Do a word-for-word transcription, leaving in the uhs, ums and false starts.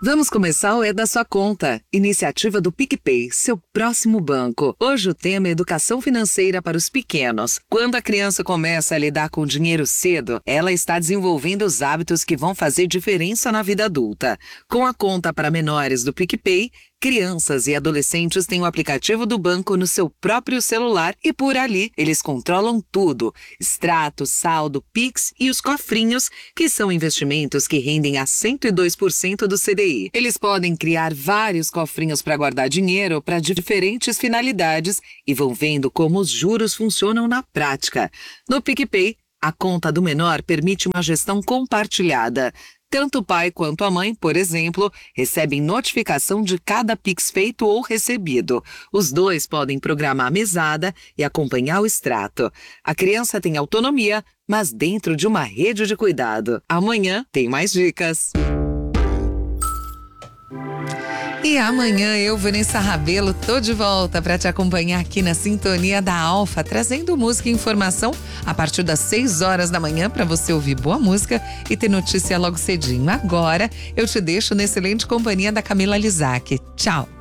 Vamos começar o É da Sua Conta, iniciativa do PicPay, seu próximo banco. Hoje o tema é educação financeira para os pequenos. Quando a criança começa a lidar com dinheiro cedo, ela está desenvolvendo os hábitos que vão fazer diferença na vida adulta. Com a conta para menores do PicPay, crianças e adolescentes têm o aplicativo do banco no seu próprio celular e por ali eles controlam tudo: extrato, saldo, Pix e os cofrinhos, que são investimentos que rendem a cento e dois por cento do C D I. Eles podem criar vários cofrinhos para guardar dinheiro para diferentes finalidades e vão vendo como os juros funcionam na prática. No PicPay, a conta do menor permite uma gestão compartilhada. Tanto o pai quanto a mãe, por exemplo, recebem notificação de cada Pix feito ou recebido. Os dois podem programar a mesada e acompanhar o extrato. A criança tem autonomia, mas dentro de uma rede de cuidado. Amanhã tem mais dicas. E amanhã eu, Vanessa Rabelo, tô de volta para te acompanhar aqui na Sintonia da Alfa, trazendo música e informação a partir das seis horas da manhã para você ouvir boa música e ter notícia logo cedinho. Agora eu te deixo na excelente companhia da Camila Lizac. Tchau!